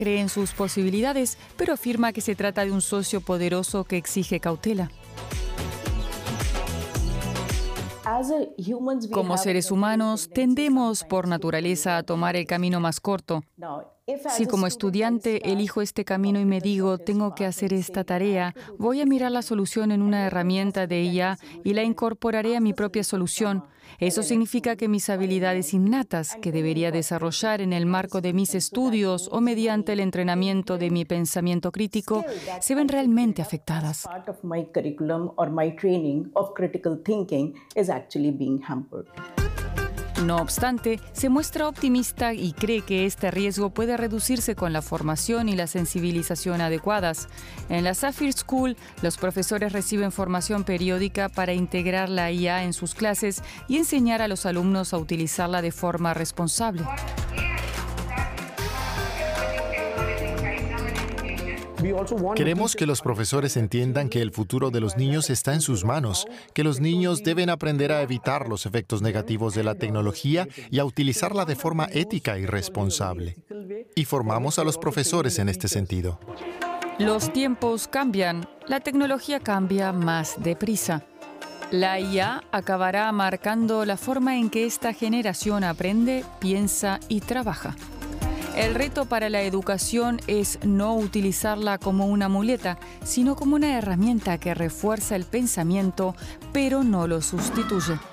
Cree en sus posibilidades, pero afirma que se trata de un socio poderoso que exige cautela. Como seres humanos, tendemos por naturaleza a tomar el camino más corto. Si como estudiante elijo este camino y me digo, tengo que hacer esta tarea, voy a mirar la solución en una herramienta de IA y la incorporaré a mi propia solución. Eso significa que mis habilidades innatas, que debería desarrollar en el marco de mis estudios o mediante el entrenamiento de mi pensamiento crítico, se ven realmente afectadas. No obstante, se muestra optimista y cree que este riesgo puede reducirse con la formación y la sensibilización adecuadas. En la Safir School, los profesores reciben formación periódica para integrar la IA en sus clases y enseñar a los alumnos a utilizarla de forma responsable. Queremos que los profesores entiendan que el futuro de los niños está en sus manos, que los niños deben aprender a evitar los efectos negativos de la tecnología y a utilizarla de forma ética y responsable. Y formamos a los profesores en este sentido. Los tiempos cambian, la tecnología cambia más deprisa. La IA acabará marcando la forma en que esta generación aprende, piensa y trabaja. El reto para la educación es no utilizarla como una muleta, sino como una herramienta que refuerza el pensamiento, pero no lo sustituye.